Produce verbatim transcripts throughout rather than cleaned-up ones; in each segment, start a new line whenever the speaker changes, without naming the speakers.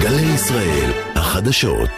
גלי ישראל, החדשות.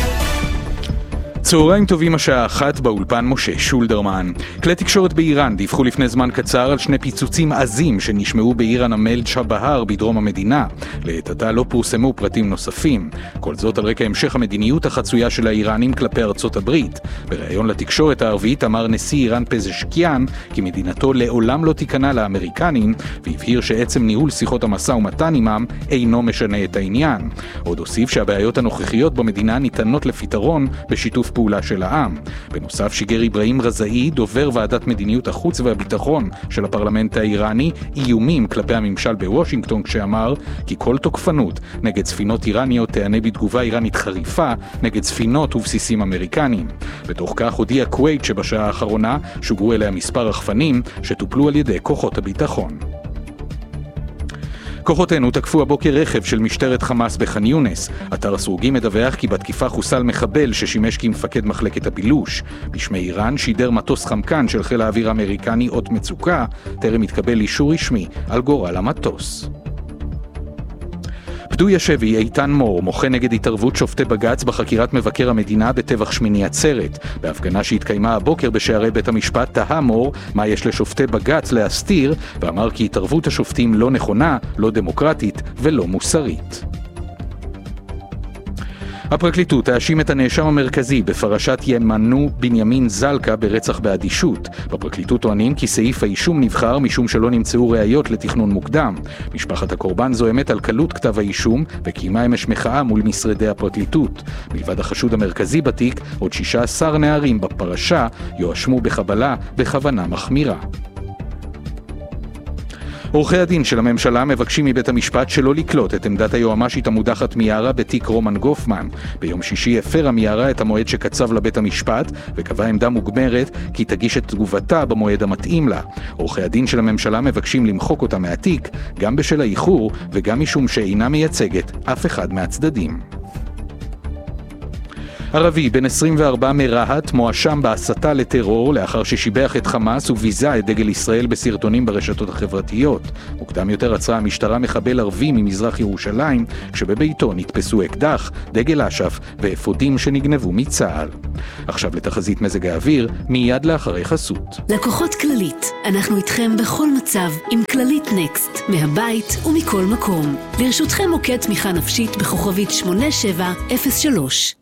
צהריים טובים, השעה אחת, באולפן משה שולדרמן. כלי תקשורת באיראן דיווחו לפני זמן קצר על שני פיצוצים עזים שנשמעו בעיר הנמל צ'אבהר בדרום המדינה. לעת עתה לא פורסמו פרטים נוספים. כל זאת על רקע המשך המדיניות החצויה של האיראנים כלפי ארצות הברית. בראיון לתקשורת הערבית אמר נשיא איראן פזשקיאן כי מדינתו לעולם לא תיכנע לאמריקנים, והבהיר שעצם ניהול שיחות המשא ומתן עמם אינו משנה את העניין. עוד הוסיף שהבעיות הנוכחיות במדינה ניתנות לפתרון בשיתוף פעולה של העם. בנוסף, שיגר אברהים רזאי, דובר ועדת מדיניות החוץ והביטחון של הפרלמנט האיראני, איומים כלפי הממשל בוושינגטון, כשאמר כי כל תוקפנות נגד ספינות איראניות תענה בתגובה איראנית חריפה נגד ספינות ובסיסים אמריקניים. בתוך כך הודיע כווית שבשעה האחרונה שוגרו אליה מספר רחפנים שטופלו על ידי כוחות הביטחון. כוחותינו תקפו הבוקר רכב של משטרת חמאס בח'אן יונס. אתר הסרוגים מדווח כי בתקיפה חוסל מחבל ששימש כמפקד מחלקת הבילוש. בשמי איראן שידר מטוס חמקן של חיל האוויר האמריקני אות מצוקה, טרם התקבל אישור רשמי על גורל המטוס. פדוי השבי איתן מור מוחה נגד התערבות שופטי בג"ץ בחקירת מבקר המדינה בטבח שמיני עצרת. בהפגנה שהתקיימה הבוקר בשערי בית המשפט תהה מור מה יש לשופטי בג"ץ להסתיר, ואמר כי התערבות השופטים לא נכונה, לא דמוקרטית ולא מוסרית. הפרקליטות האשים את הנאשם המרכזי בפרשת ימנו בנימין זלקה ברצח באדישות. בפרקליטות טוענים כי סעיף האישום נבחר משום שלא נמצאו ראיות לתכנון מוקדם. משפחת הקורבן זוהמת על קלות כתב האישום וקיימה אמש מחאה מול משרדי הפרקליטות. מלבד החשוד המרכזי בתיק, עוד שישה עשר נערים בפרשה יואשמו בחבלה בכוונה מחמירה. עורכי הדין של הממשלה מבקשים מבית המשפט שלא לקלוט את עמדת היועמ"שית המודחת מיארה בתיק רומן גופמן. ביום שישי הפרה מיארה את המועד שקצב לבית המשפט וקבעה עמדה מוגמרת כי תגיש את תגובתה במועד המתאים לה. עורכי הדין של הממשלה מבקשים למחוק אותה מהתיק גם בשל האיחור וגם משום שאינה מייצגת אף אחד מהצדדים. ערבי בן עשרים וארבע מרהט מואשם בהסתה לטרור לאחר ששיבח את חמאס וביזה את דגל ישראל בסרטונים ברשתות החברתיות. מוקדם יותר עצרה המשטרה מחבל ערבי ממזרח ירושלים, כשבביתו נתפסו אקדח, דגל אש"ף ואפודים שנגנבו מצה"ל. עכשיו לתחזית מזג האוויר, מיד לאחרי חסות.
לקוחות כללית, אנחנו איתכם בכל מצב עם כללית נקסט, מהבית ומכל מקום. לרשותכם מוקד תמיכה נפשית בכוכבית שמונה שבע אפס שלוש.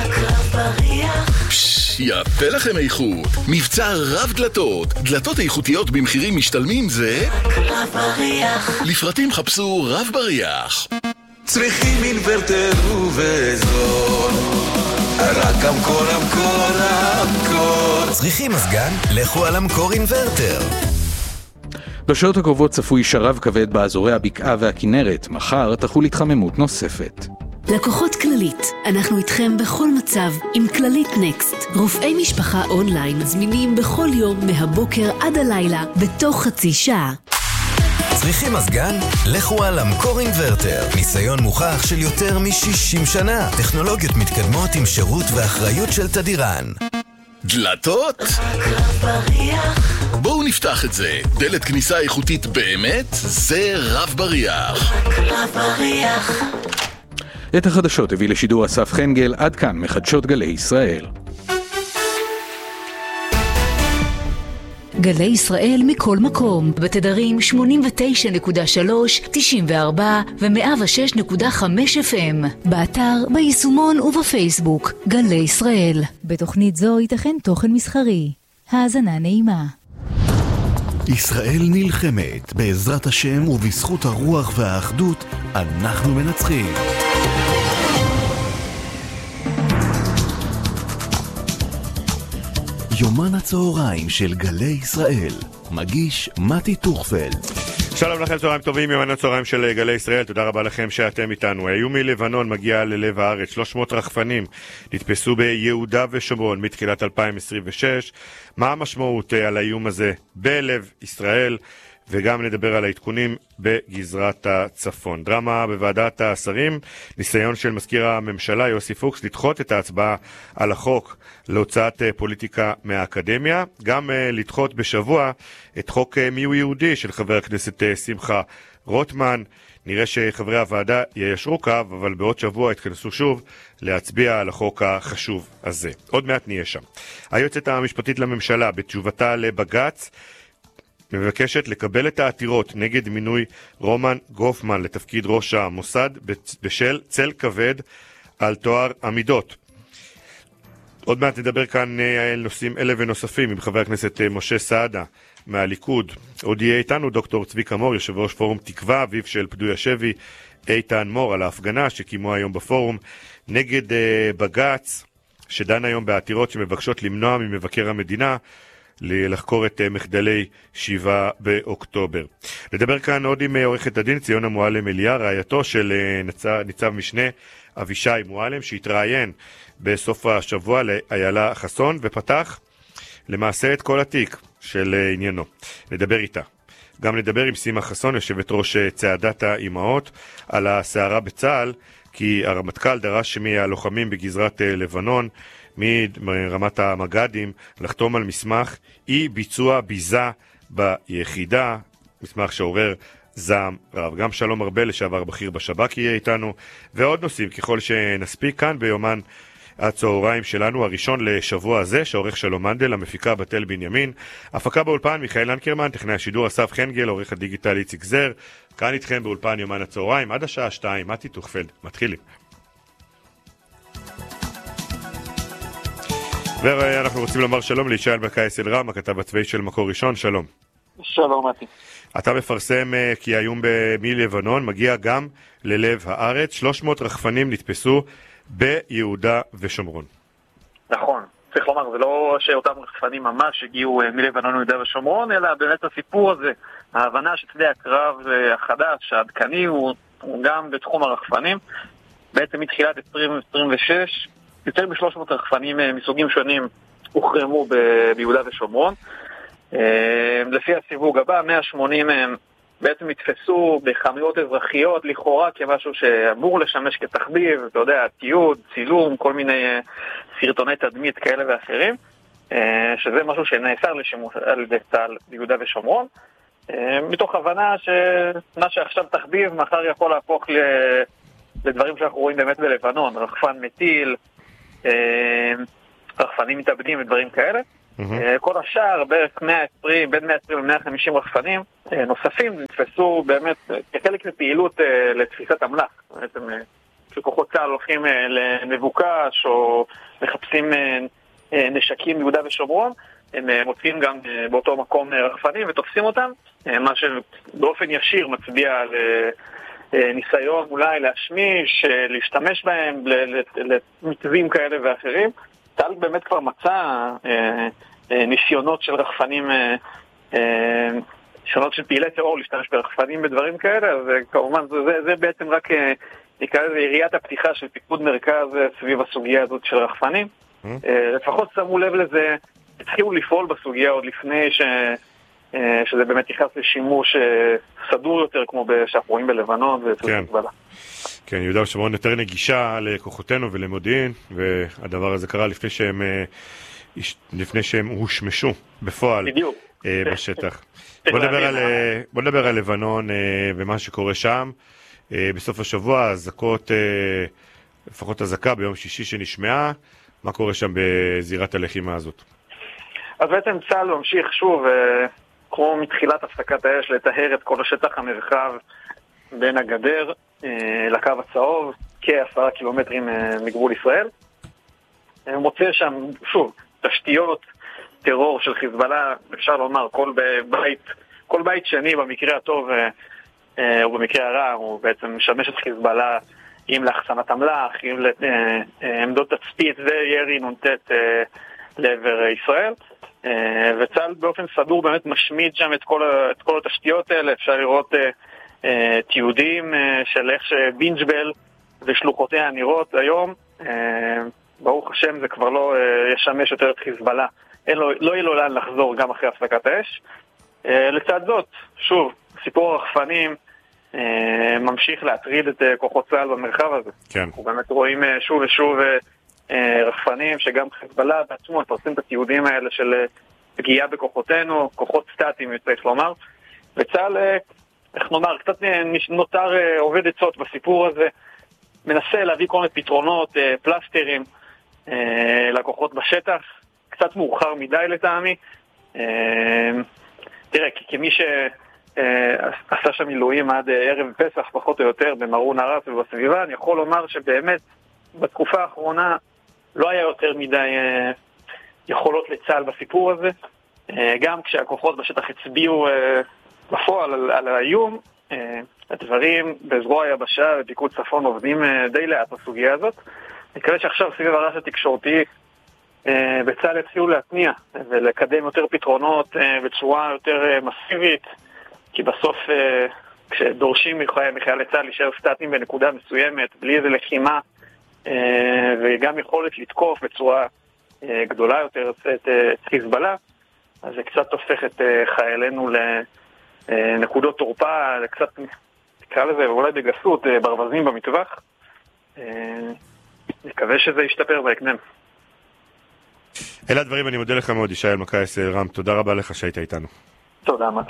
פש, יפה לכם איכות. מבצע רב דלתות. דלתות איכותיות במחירים משתלמים זה רב בריח. לפרטים חפשו רב בריח.
צריכים אינברטר ובזול, רק אמקור אמקור אמקור.
צריכים מזגן? לכו על אמקור אינברטר.
בשעות הקרובות צפוי שרב כבד באזורי הבקעה והכנרת. מחר תחול התחממות נוספת.
לקוחות כללית, אנחנו איתכם בכל מצב עם כללית נקסט. רופאי משפחה אונליין זמינים בכל יום מהבוקר עד הלילה בתוך חצי שעה.
צריכים מזגן? לכו על אמקור אינברטר. ניסיון מוכח של יותר מ-שישים שנה. טכנולוגיות מתקדמות עם שירות ואחריות של תדירן.
דלתות? בואו נפתח את זה. דלת כניסה איכותית באמת? זה רב בריח. רב בריח.
את החדשות הביא לשידור אסף חנגל. עד כאן מחדשות גלי ישראל.
גלי ישראל מכל מקום, בתדרים שמונים ותשע נקודה שלוש, תשעים וארבע ו-מאה ושש נקודה חמש אף אם. באתר, ביישומון ובפייסבוק. גלי ישראל. בתוכנית זו ייתכן תוכן מסחרי. האזנה נעימה.
ישראל נלחמת. בעזרת השם ובזכות הרוח והאחדות אנחנו מנצחים. יומן הצהריים של גלי ישראל. מגיש מתי טוכפלד.
שלום לכם, צהריים טובים, יומן הצהריים של גלי ישראל. תודה רבה לכם שאתם איתנו. האיום מלבנון מגיע ללב הארץ. שלוש מאות רחפנים נתפסו ביהודה ושומרון מתחילת אלפיים עשרים ושש. מה המשמעות על האיום הזה בלב ישראל? וגם נדבר על העדכונים בגזרת הצפון. דרמה בוועדת השרים, ניסיון של מזכיר הממשלה יוסי פוקס לדחות את ההצבעה על החוק להוצאת פוליטיקה מהאקדמיה, גם לדחות בשבוע את חוק מיהו יהודי של חבר הכנסת שמחה רוטמן. נראה שחברי הוועדה יישרו קו, אבל בעוד שבוע התכנסו שוב להצביע על החוק החשוב הזה. עוד מעט נהיה שם. היועצת המשפטית לממשלה בתשובתה לבג"ץ מבקשת לקבל את העתירות נגד מינוי רומן גופמן לתפקיד ראש המוסד בשל צל כבד על תואר עמידות. עוד מעט נדבר כאן על נושאים אלה ונוספים עם חבר הכנסת משה סעדה מהליכוד. עוד יהיה איתנו דוקטור צביקה מור, יושב ראש פורום תקווה, אביו של פדוי השבי איתן מור, על ההפגנה שקימו היום בפורום נגד בג"ץ שדן היום בעתירות שמבקשות למנוע ממבקר המדינה לחקור את מחדלי שבעה באוקטובר. נדבר כאן עוד עם עורכת הדין ציונה מועלם אליה, רעייתו של ניצב משנה אבישי מועלם, שהתראיין בסוף השבוע לאיילה חסון ופתח למעשה את כל התיק של עניינו. נדבר איתה. גם נדבר עם סימה חסון, יושבת ראש צעדת האימהות, על הסערה בצה"ל, כי הרמטכ"ל דרש מהלוחמים בגזרת לבנון מרמת המג"דים לחתום על מסמך אי ביצוע ביזה ביחידה, מסמך שעורר זעם רב. גם שלום ארבל, לשעבר בכיר בשב"כ, יהיה איתנו, ועוד נושאים ככל שנספיק כאן ביומן הצהריים שלנו, הראשון לשבוע הזה, שעורך שלום מנדל, המפיקה בתל בנימין, הפקה באולפן מיכאל לנקרמן, טכנאי השידור אסף חנגל, עורך הדיגיטל איציק זר. כאן איתכם באולפן יומן הצהריים עד השעה שתיים. מתי תוכפלד, מתחילים. ואנחנו רוצים לומר שלום לישי אלבקאי סלרם, הכתב הצבאי של מקור ראשון. שלום.
שלום מתי.
אתה מפרסם כי האיום מלבנון מגיע גם ללב הארץ. שלוש מאות רחפנים נתפסו ביהודה ושומרון.
נכון, צריך לומר, זה לא שאותם רחפנים ממש הגיעו מלבנון ליהודה ושומרון, אלא באמת הסיפור הזה, ההבנה ששדה הקרב החדש, העדכני, הוא, הוא גם בתחום הרחפנים. בעצם מתחילת עשרים עשרים ושש, יותר מ-שלוש מאות רחפנים מסוגים שונים הוחרמו ביהודה ושומרון. לפי הסיווג הבא, מאה ושמונים מהם בעצם התפסו בחנויות אזרחיות לכאורה כמשהו שאמור לשמש כתחביב, אתה יודע, תיעוד, צילום, כל מיני סרטוני תדמית כאלה ואחרים, שזה משהו שנאסר לשימוש על ידי צה"ל ביהודה ושומרון, מתוך הבנה שמה שעכשיו תחביב מחר יכול להפוך לדברים שאנחנו רואים באמת בלבנון, רחפן מטיל, רחפנים מתאבדים ודברים כאלה. Mm-hmm. כל השאר, בערך מאה ועשרים, בין מאה ועשרים ל-מאה וחמישים רחפנים נוספים נתפסו באמת כחלק מפעילות לתפיסת אמל"ח. בעצם כשכוחות צה"ל הולכים למבוקש או מחפשים נשקים ביהודה ושומרון, הם מוצאים גם באותו מקום רחפנים ותופסים אותם, מה שבאופן ישיר מצביע על ניסיון אולי להשמיש, להשתמש בהם למתווים כאלה ואחרים. צה"ל באמת כבר מצא ניסיונות של רחפנים, ניסיונות של פעילי טרור להשתמש ברחפנים בדברים כאלה, אז כמובן זה, זה בעצם רק נקרא לזה יריית הפתיחה של פיקוד מרכז סביב הסוגיה הזאת של רחפנים. לפחות שמו לב לזה, התחילו לפעול בסוגיה עוד לפני ש... שזה באמת נכנס לשימוש סדור יותר כמו שאנחנו רואים בלבנון ובחיזבאללה.
כן, יהודה ושומרון יותר נגישה לכוחותינו ולמודיעין, והדבר הזה קרה לפני שהם לפני שהם הושמשו בפועל בשטח. בוא נדבר על בוא נדבר על לבנון ומה שקורה שם. בסוף השבוע הזקות, לפחות הזקה ביום שישי שנשמעה, מה קורה שם בזירת הלחימה הזאת?
אז בעצם צה"ל ממשיך שוב כמו מתחילת הפסקת האש לטהר את כל השטח המרחב בין הגדר לקו הצהוב, כעשרה קילומטרים מגבול ישראל. מוצא שם, שוב, תשתיות טרור של חיזבאללה, אפשר לומר, כל בית, כל בית שני במקרה הטוב או במקרה הרע, הוא בעצם משמש את חיזבאללה עם להחסנת אמל"ח, עם עמדות תצפית וירי נונטט לעבר ישראל. וצה"ל באופן סדור באמת משמיד שם את כל, את כל התשתיות האלה. אפשר לראות uh, uh, תיעודים uh, של איך שבינג'בל ושלוחותיה נראות היום. Uh, ברוך השם זה כבר לא uh, ישמש יותר את חיזבאללה, לא, לא יהיה לו לאן לחזור גם אחרי הפסקת האש. Uh, לצד זאת, שוב, סיפור הרחפנים uh, ממשיך להטריד את uh, כוחות צה"ל במרחב הזה. כן. אנחנו באמת רואים uh, שוב ושוב uh, רחפנים שגם חיזבאללה בעצמו עושים את התיעודים האלה של פגיעה בכוחותינו, כוחות סטטיים צריך לומר, וצה"ל איך נאמר, קצת נותר עובד עצות בסיפור הזה, מנסה להביא כל מיני פתרונות, פלסטרים, לקוחות בשטח, קצת מאוחר מדי לטעמי. תראה, כמי שעשה שם מילואים עד ערב פסח, פחות או יותר, במרון הרס ובסביבה, אני יכול לומר שבאמת בתקופה האחרונה לא היה יותר מדי יכולות לצה"ל בסיפור הזה. גם כשהכוחות בשטח הצביעו בפועל על, על האיום, הדברים בזרוע היבשה ופיקוד צפון עובדים די לאט בסוגיה הזאת. אני מקווה שעכשיו סביב הרעש התקשורתי בצה"ל יתחילו להתניע ולקדם יותר פתרונות בצורה יותר מסיבית, כי בסוף כשדורשים מחיילי צה"ל להישאר סטטיים בנקודה מסוימת, בלי איזה לחימה וגם יכולת לתקוף בצורה גדולה יותר את חיזבאללה, אז זה קצת הופך את חיילינו לנקודות תורפה, קצת נקרא לזה אולי בגסות, ברווזים במטווח. נקווה שזה ישתפר בהקדם.
אלה הדברים, אני מודה לך מאוד, ישי אלמקייס רם, תודה רבה לך שהיית איתנו.
תודה, מתי.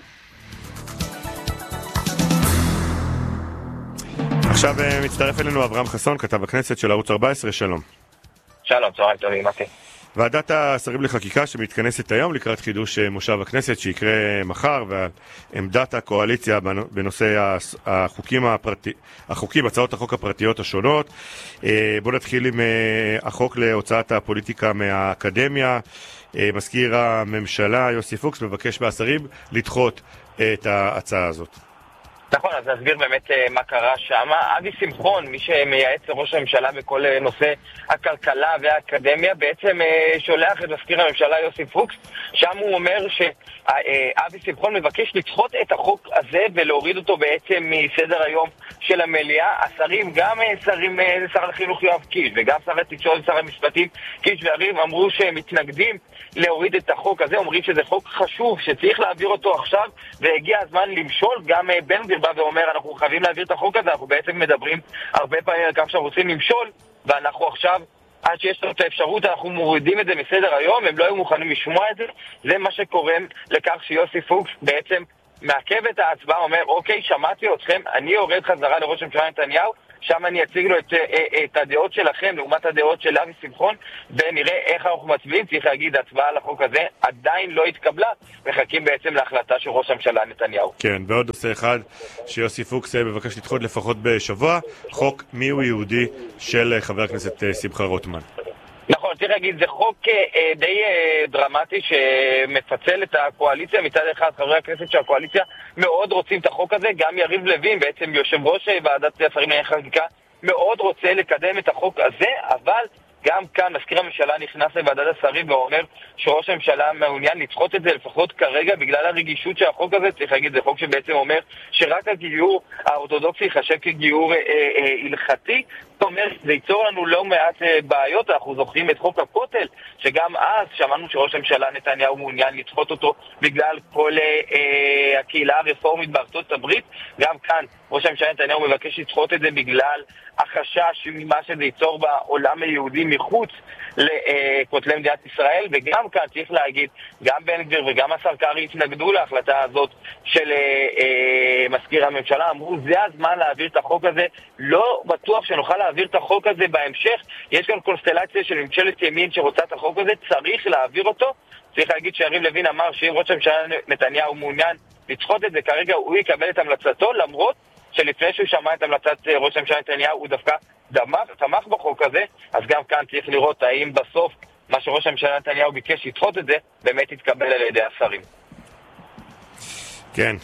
עכשיו מצטרף אלינו אברהם חסון, כתב הכנסת של ערוץ ארבע עשרה, שלום.
שלום, צהריים טובים, מתי.
ועדת השרים לחקיקה שמתכנסת היום לקראת חידוש מושב הכנסת שיקרה מחר, ועמדת הקואליציה בנושא החוקים הפרטי, החוקים, הצעות החוק הפרטיות השונות. בואו נתחיל עם החוק להוצאת הפוליטיקה מהאקדמיה. מזכיר הממשלה יוסי פוקס מבקש מהשרים לדחות את ההצעה הזאת.
נכון, אז נסביר באמת מה קרה שם. אבי שמחון, מי שמייעץ לראש הממשלה בכל נושא הכלכלה והאקדמיה, בעצם שולח את מזכיר הממשלה יוסי פוקס, שם הוא אומר שאבי שמחון מבקש לדחות את החוק הזה ולהוריד אותו בעצם מסדר היום של המליאה. השרים, גם שרים, שר החינוך יואב קיש וגם שר התקשורת, שר המשפטים קיש ויריב, אמרו שהם מתנגדים להוריד את החוק הזה, אומרים שזה חוק חשוב שצריך להעביר אותו עכשיו והגיע הזמן למשול. גם בן גביר בא ואומר אנחנו חייבים להעביר את החוק הזה, אנחנו בעצם מדברים הרבה פעמים על כך שאנחנו רוצים למשול, ואנחנו עכשיו עד שיש לנו את האפשרות אנחנו מורידים את זה מסדר היום, הם לא היו מוכנים לשמוע את זה. זה מה שקורם לכך שיוסי פוקס בעצם מעכב את ההצבעה, אומר אוקיי, שמעתי אתכם, אני יורד חזרה לראש הממשלה נתניהו, שם אני אציג לו את, את הדעות שלכם לעומת הדעות של אבי שמחון, ונראה איך אנחנו מצביעים. צריך להגיד, הצבעה על החוק הזה עדיין לא התקבלה, מחכים בעצם להחלטה של ראש הממשלה נתניהו.
כן, ועוד נושא אחד שיוסי פוקס מבקש לדחות לפחות בשבוע, חוק מיהו יהודי של חבר הכנסת שמחה רוטמן.
נכון, צריך להגיד, זה חוק אה, די אה, דרמטי שמפצל את הקואליציה. מצד אחד, חברי הכנסת של הקואליציה מאוד רוצים את החוק הזה, גם יריב לוין, בעצם יושב ראש ועדת השרים לענייני חקיקה, מאוד רוצה לקדם את החוק הזה, אבל גם כאן מזכיר הממשלה נכנס לוועדת השרים ואומר שראש הממשלה מעוניין לדחות את זה לפחות כרגע בגלל הרגישות של החוק הזה. צריך להגיד, זה חוק שבעצם אומר שרק הגיור האורתודוקסי יחשב כגיור אה, אה, הלכתי. זאת אומרת, זה ייצור לנו לא מעט אה, בעיות. אנחנו זוכרים את חוק הכותל, שגם אז שמענו שראש הממשלה נתניהו מעוניין לדחות אותו בגלל כל אה, אה, הקהילה הרפורמית בארצות הברית. גם כאן ראש הממשלה נתניהו מבקש לדחות את זה בגלל החשש ממה שזה ייצור בעולם היהודי מחוץ לכותלי מדינת ישראל. וגם כאן צריך להגיד, גם בן גביר וגם השר קרעי התנגדו להחלטה הזאת של אה, מזכיר הממשלה, אמרו זה הזמן להעביר את החוק הזה. לא בטוח שנוכל להעביר את החוק הזה בהמשך, יש כאן קונסטלציה של ממשלת ימין שרוצה את החוק הזה, צריך להעביר אותו. צריך להגיד שיריב לוין אמר שאם ראש הממשלה נתניהו מעוניין לדחות את זה כרגע הוא יקבל את המלצתו, למרות שלפני שהוא שמע את המלצת ראש הממשלה נתניהו הוא דווקא דמך, תמך בחוק הזה. אז גם כאן צריך לראות האם בסוף מה שראש הממשלה נתניהו ביקש לדחות את זה באמת יתקבל על ידי השרים.
כן,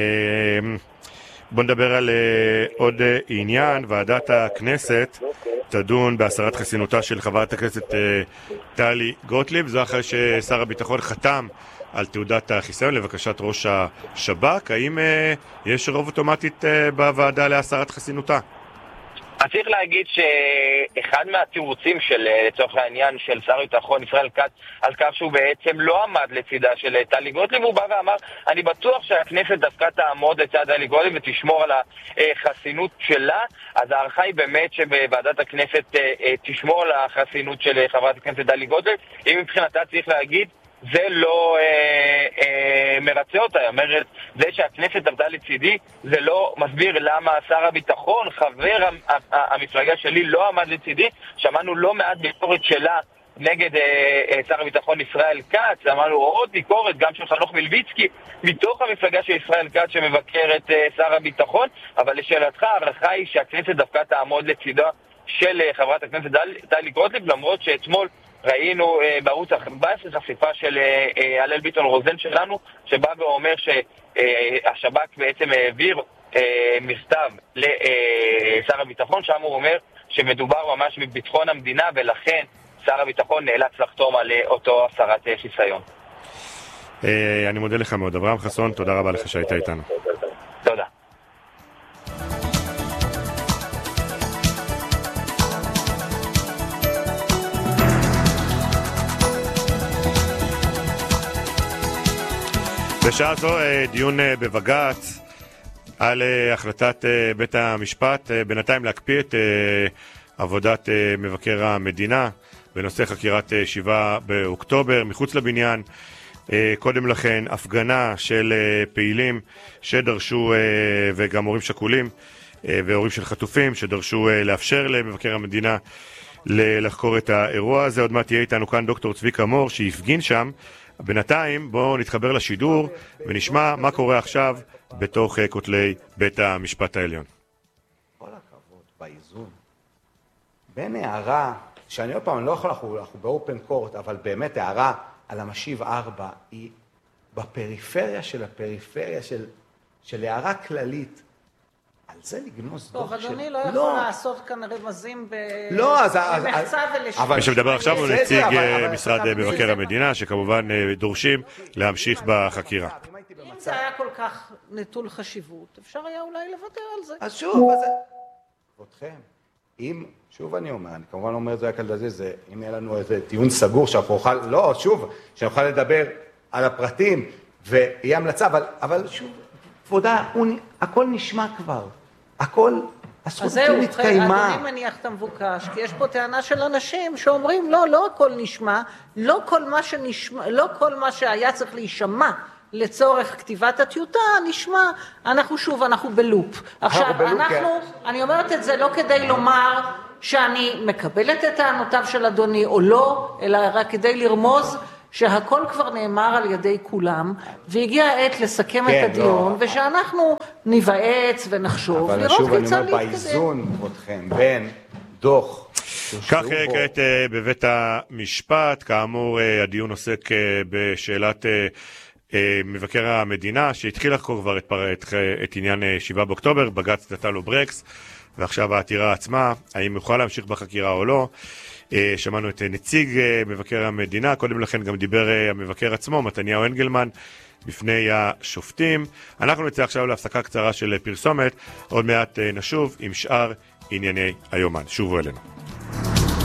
בוא נדבר על עוד עניין. ועדת הכנסת תדון בהסרת חסינותה של חברת הכנסת טלי גוטליב, זה אחרי ששר הביטחון חתם על תעודת החיסיון לבקשת ראש השב"כ. האם אה, יש רוב אוטומטית אה, בוועדה להסרת חסינותה?
אז צריך להגיד שאחד מהתירוצים של, לצורך העניין, של שר הביטחון ישראל כץ על כך שהוא בעצם לא עמד לצידה של טלי גוטליב, הוא בא ואמר אני בטוח שהכנסת דווקא תעמוד לצד טלי גוטליב ותשמור על החסינות שלה. אז הערכה היא באמת שבוועדת הכנסת תשמור על החסינות של חברת הכנסת טלי גוטליב. אם מבחינתה צריך להגיד זה לא אה, אה, מרצה אותה. היא אומרת, זה שהכנסת עבדה לצידי, זה לא מסביר למה שר הביטחון, חבר המפלגה שלי, לא עמד לצידי. שמענו לא מעט ביקורת שלה נגד אה, אה, שר הביטחון ישראל כץ, אמרנו עוד ביקורת גם של חנוך מלביצקי מתוך המפלגה של ישראל כץ שמבקר את אה, שר הביטחון, אבל לשאלתך הערכה היא שהכנסת דווקא תעמוד לצידה של אה, חברת הכנסת טלי גוטליב, למרות שאתמול ראינו אה, בערוץ ארבע עשרה חשיפה של אה, אה, הלל ביטון רוזן שלנו, שבא ואומר שהשב"כ אה, בעצם העביר אה, מכתב לשר הביטחון, שם הוא אומר שמדובר ממש בביטחון המדינה, ולכן שר הביטחון נאלץ לחתום על אותו הסרת חיסיון.
אני מודה לך מאוד. אברהם חסון, תודה רבה לך שהיית איתנו.
תודה.
בשעה זו דיון בבג"ץ על החלטת בית המשפט בינתיים להקפיא את עבודת מבקר המדינה בנושא חקירת שבעה באוקטובר. מחוץ לבניין קודם לכן הפגנה של פעילים שדרשו, וגם הורים שכולים והורים של חטופים שדרשו לאפשר למבקר המדינה לחקור את האירוע הזה. עוד מעט תהיה איתנו כאן דוקטור צביקה מור שהפגין שם. בינתיים בואו נתחבר לשידור ונשמע מה קורה עכשיו בתוך כותלי בית המשפט העליון.
כל הכבוד באיזון בין הערה, שאני עוד פעם, אני לא יכול, אנחנו, אנחנו באופן קורט, אבל באמת הערה על המשיב ארבע היא בפריפריה של הפריפריה של, של הערה כללית. על זה לגנוז דוח של...
טוב, אדוני לא יכול לעשות כאן רמזים
במחצה
ולשמוע.
מי שמדבר עכשיו הוא נציג משרד מבקר המדינה, שכמובן דורשים להמשיך בחקירה.
אם זה היה כל כך נטול חשיבות, אפשר היה אולי לוותר על זה.
אז שוב, אתכם, אם... שוב אני אומר, אני כמובן לא אומר את זה רק על זה, זה, אם יהיה לנו איזה טיעון סגור שאנחנו נוכל, לא, שוב, שנוכל לדבר על הפרטים ויהיה המלצה, אבל, אבל שוב, כבודה, הכל נשמע כבר, הכל, הזכות התקיימה.
אז אדוני מניח את המבוקש, כי יש פה טענה של אנשים שאומרים, לא, לא הכל נשמע, לא כל מה שנשמע, לא כל מה שהיה צריך להישמע, לצורך כתיבת הטיוטה, נשמע, אנחנו שוב, אנחנו בלופ. עכשיו, אנחנו, אני אומרת את זה לא כדי לומר שאני מקבלת את טענותיו של אדוני או לא, אלא רק כדי לרמוז שהכל כבר נאמר על ידי כולם, והגיע העת לסכם את הדיון, ושאנחנו ניוועץ ונחשוב,
לראות כיצד להתקדם. אבל שוב אני אומר, באיזון אתכם בין דוח...
כך כעת בבית המשפט, כאמור הדיון עוסק בשאלת... מבקר המדינה שהתחיל לחקור כבר את, את, את עניין שבעה באוקטובר, בג"ץ נתן לו ברקס, ועכשיו העתירה עצמה, האם יוכל להמשיך בחקירה או לא. שמענו את נציג מבקר המדינה, קודם לכן גם דיבר המבקר עצמו, מתניהו אנגלמן, בפני השופטים. אנחנו נצא עכשיו להפסקה קצרה של פרסומת, עוד מעט נשוב עם שאר ענייני היומן. שובו אלינו.